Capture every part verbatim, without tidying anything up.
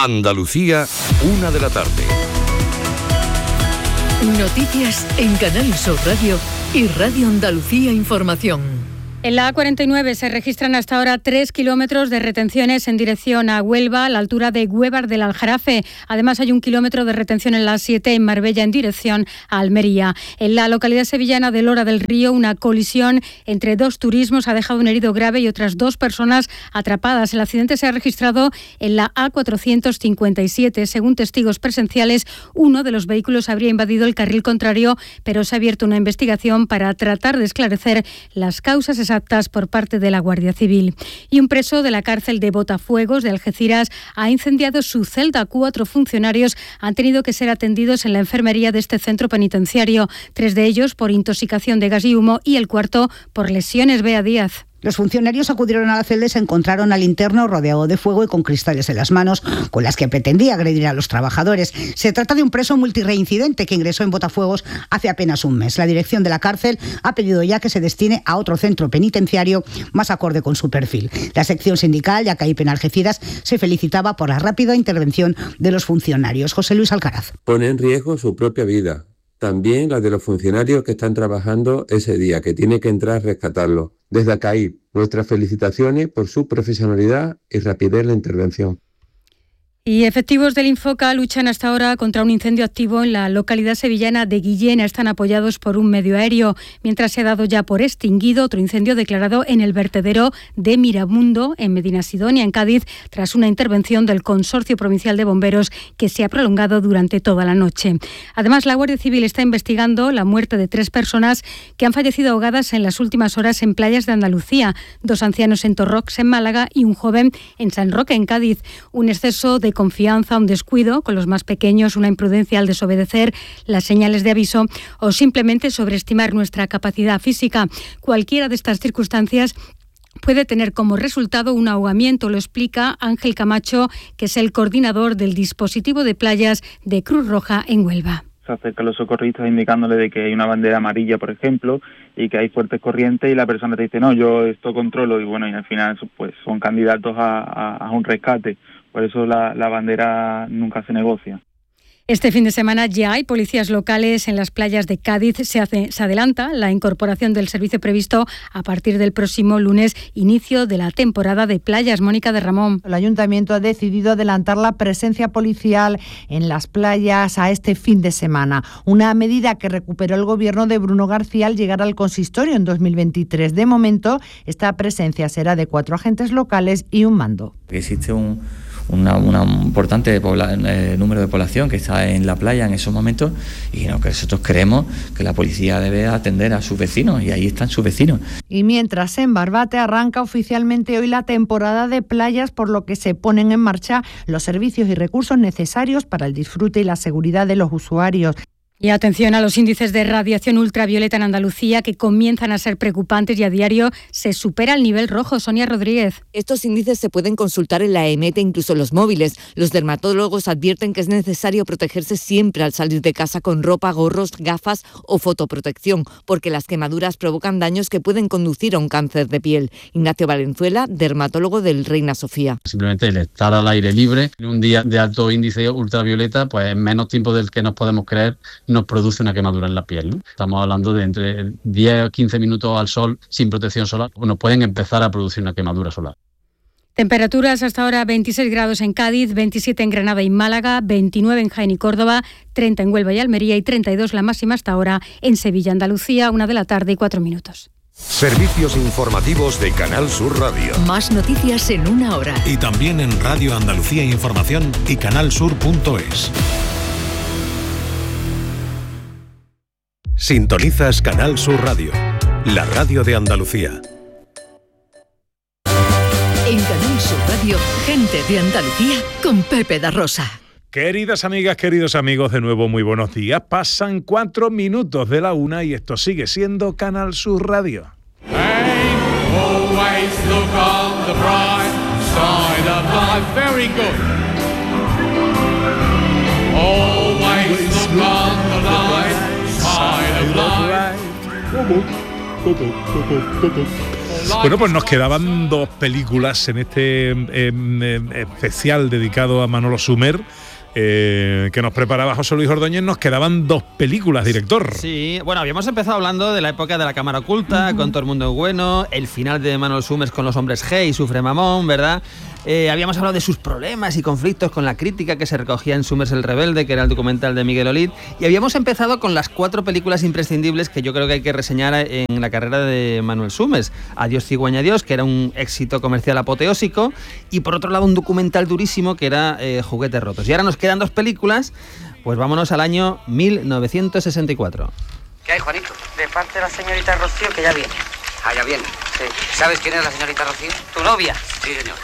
Andalucía, una de la tarde. Noticias en Canal Sur Radio y Radio Andalucía Información. En la A cuarenta y nueve se registran hasta ahora tres kilómetros de retenciones en dirección a Huelva, a la altura de Güévar del Aljarafe. Además, hay un kilómetro de retención en la A siete en Marbella en dirección a Almería. En la localidad sevillana de Lora del Río, una colisión entre dos turismos ha dejado un herido grave y otras dos personas atrapadas. El accidente se ha registrado en la A cuatrocientos cincuenta y siete. Según testigos presenciales, uno de los vehículos habría invadido el carril contrario, pero se ha abierto una investigación para tratar de esclarecer las causas exactas por parte de la Guardia Civil. Y un preso de la cárcel de Botafuegos de Algeciras ha incendiado su celda. Cuatro funcionarios han tenido que ser atendidos en la enfermería de este centro penitenciario, tres de ellos por intoxicación de gas y humo y el cuarto por lesiones. Bea Díaz. Los funcionarios acudieron a la celda y se encontraron al interno rodeado de fuego y con cristales en las manos, con las que pretendía agredir a los trabajadores. Se trata de un preso multireincidente que ingresó en Botafuegos hace apenas un mes. La dirección de la cárcel ha pedido ya que se destine a otro centro penitenciario más acorde con su perfil. La sección sindical, Yacaipe en Algeciras, se felicitaba por la rápida intervención de los funcionarios. José Luis Alcaraz. Pone en riesgo su propia vida, también la de los funcionarios que están trabajando ese día, que tiene que entrar a rescatarlo. Desde ACAIP, nuestras felicitaciones por su profesionalidad y rapidez en la intervención. Y efectivos del Infoca luchan hasta ahora contra un incendio activo en la localidad sevillana de Guillena. Están apoyados por un medio aéreo, mientras se ha dado ya por extinguido otro incendio declarado en el vertedero de Miramundo, en Medinasidonia, en Cádiz, tras una intervención del Consorcio Provincial de Bomberos que se ha prolongado durante toda la noche. Además, la Guardia Civil está investigando la muerte de tres personas que han fallecido ahogadas en las últimas horas en playas de Andalucía, dos ancianos en Torrox, en Málaga, y un joven en San Roque, en Cádiz. Un exceso de confianza, un descuido con los más pequeños, una imprudencia al desobedecer las señales de aviso o simplemente sobreestimar nuestra capacidad física. Cualquiera de estas circunstancias puede tener como resultado un ahogamiento, lo explica Ángel Camacho, que es el coordinador del dispositivo de playas de Cruz Roja en Huelva. Se acercan los socorristas indicándole de que hay una bandera amarilla, por ejemplo, y que hay fuertes corrientes, y la persona te dice, no, yo esto controlo, y bueno, y al final pues son candidatos a, a, a un rescate. Por eso la, la bandera nunca se negocia. Este fin de semana ya hay policías locales en las playas de Cádiz. Se, hace, se adelanta la incorporación del servicio previsto a partir del próximo lunes, inicio de la temporada de playas. Mónica de Ramón. El Ayuntamiento ha decidido adelantar la presencia policial en las playas a este fin de semana. Una medida que recuperó el gobierno de Bruno García al llegar al consistorio en dos mil veintitrés. De momento, esta presencia será de cuatro agentes locales y un mando. Existe un... Una, una importante pobla, eh, número de población que está en la playa en esos momentos, y no, que nosotros creemos que la policía debe atender a sus vecinos, y ahí están sus vecinos. Y mientras en Barbate arranca oficialmente hoy la temporada de playas, por lo que se ponen en marcha los servicios y recursos necesarios para el disfrute y la seguridad de los usuarios. Y atención a los índices de radiación ultravioleta en Andalucía, que comienzan a ser preocupantes y a diario se supera el nivel rojo. Sonia Rodríguez. Estos índices se pueden consultar en la EMET e incluso en los móviles. Los dermatólogos advierten que es necesario protegerse siempre al salir de casa con ropa, gorros, gafas o fotoprotección, porque las quemaduras provocan daños que pueden conducir a un cáncer de piel. Ignacio Valenzuela, dermatólogo del Reina Sofía. Simplemente el estar al aire libre en un día de alto índice ultravioleta, pues en menos tiempo del que nos podemos creer, nos produce una quemadura en la piel, ¿no? Estamos hablando de entre diez o quince minutos al sol sin protección solar, o nos pueden empezar a producir una quemadura solar. Temperaturas hasta ahora: veintiséis grados en Cádiz, veintisiete en Granada y Málaga, veintinueve en Jaén y Córdoba, treinta en Huelva y Almería y treinta y dos la máxima hasta ahora en Sevilla, Andalucía, una de la tarde y cuatro minutos. Servicios informativos de Canal Sur Radio. Más noticias en una hora. Y también en Radio Andalucía Información y canalsur punto es. Sintonizas Canal Sur Radio, la radio de Andalucía. En Canal Sur Radio, gente de Andalucía con Pepe da Rosa. Queridas amigas, queridos amigos, de nuevo muy buenos días. Pasan cuatro minutos de la una y esto sigue siendo Canal Sur Radio. Bueno, pues nos quedaban dos películas en este eh, eh, especial dedicado a Manolo Sumer. Eh, que nos preparaba José Luis Ordóñez. Nos quedaban dos películas, director. Sí, bueno, habíamos empezado hablando de la época de la cámara oculta, uh-huh. con Todo el mundo es bueno, el final de Manolo Sumer con Los hombres G y Sufre Mamón, ¿verdad? Eh, habíamos hablado de sus problemas y conflictos con la crítica que se recogía en Sumers el Rebelde, que era el documental de Miguel Olid, y habíamos empezado con las cuatro películas imprescindibles que yo creo que hay que reseñar en la carrera de Manuel Sumers. Adiós cigüeña adiós, que era un éxito comercial apoteósico, y por otro lado un documental durísimo que era eh, Juguetes rotos. Y ahora nos quedan dos películas, pues vámonos al año mil novecientos sesenta y cuatro. ¿Qué hay, Juanito? De parte de la señorita Rocío, que ya viene. Ah, ya viene. Sí. ¿Sabes quién es la señorita Rocío? ¿Tu novia? Sí, señor.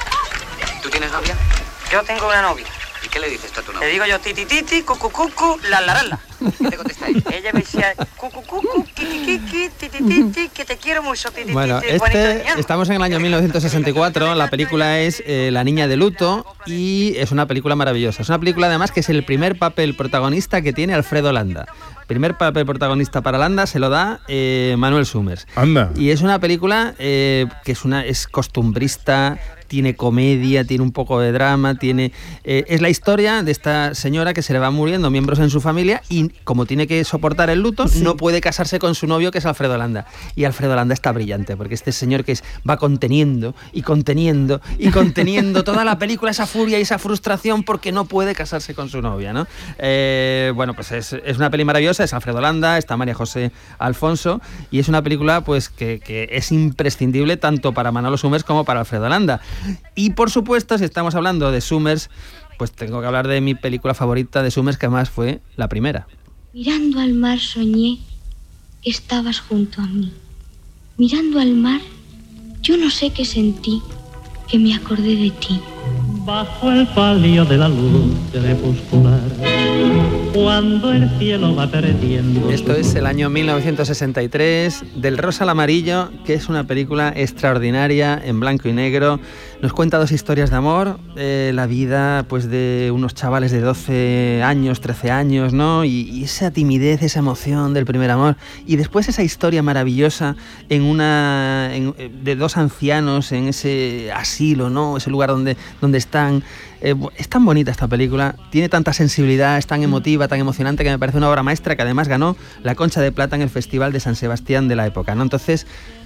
¿Tú tienes novia? Yo tengo una novia. ¿Y qué le dices tú a tu novia? Le digo yo titi titi, cucu cucu, la la la. ¿Qué te contesta ella? Ella me decía cucu cucu, kiki kiki, titi titi, que te quiero mucho, titi bueno, titi. Este, estamos en el año mil novecientos sesenta y cuatro, la película es eh, La niña de luto y es una película maravillosa. Es una película además que es el primer papel protagonista que tiene Alfredo Landa. Primer papel protagonista para Landa se lo da eh, Manuel Sumers. Anda. Y es una película eh, que es una es costumbrista, tiene comedia, tiene un poco de drama, tiene eh, es la historia de esta señora que se le van muriendo miembros en su familia y como tiene que soportar el luto, sí. no puede casarse con su novio, que es Alfredo Landa. Y Alfredo Landa está brillante, porque este señor que es, va conteniendo y conteniendo y conteniendo toda la película, esa furia y esa frustración porque no puede casarse con su novia, ¿no? Eh, bueno, pues es, es una peli maravillosa, es Alfredo Landa, está María José Alfonso, y es una película pues que, que es imprescindible tanto para Manolo Sumers como para Alfredo Landa. Y por supuesto, si estamos hablando de Sumers, pues tengo que hablar de mi película favorita de Sumers, que además fue la primera. Mirando al mar soñé que estabas junto a mí. Mirando al mar, yo no sé qué sentí, que me acordé de ti. Bajo el palio de la luz crepuscular, cuando el cielo va perdiendo. Esto es el año mil novecientos sesenta y tres, Del rosa al amarillo, que es una película extraordinaria, en blanco y negro. Nos cuenta dos historias de amor, eh, la vida pues de unos chavales de doce años, trece años, ¿no? Y, y esa timidez, esa emoción del primer amor. Y después esa historia maravillosa en una en, de dos ancianos en ese asilo, ¿no? Ese lugar donde, donde están. Eh, es tan bonita esta película, tiene tanta sensibilidad, es tan emotiva, tan emocionante, que me parece una obra maestra, que además ganó la Concha de Plata en el Festival de San Sebastián de la época, ¿no? Entonces...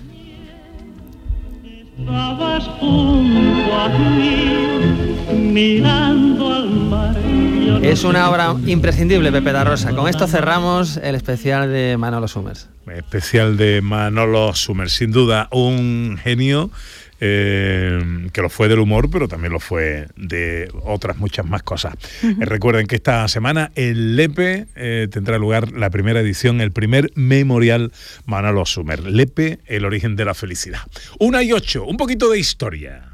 Estabas junto a mí, mirando al mar. Es una obra imprescindible, Pepe da Rosa. Con esto cerramos el especial de Manolo Sumers. Especial de Manolo Sumers, sin duda un genio. Eh, que lo fue del humor, pero también lo fue de otras muchas más cosas. Uh-huh. Eh, recuerden que esta semana en Lepe eh, tendrá lugar la primera edición, el primer memorial Manolo Sumer. Lepe, el origen de la felicidad. Una y ocho, un poquito de historia.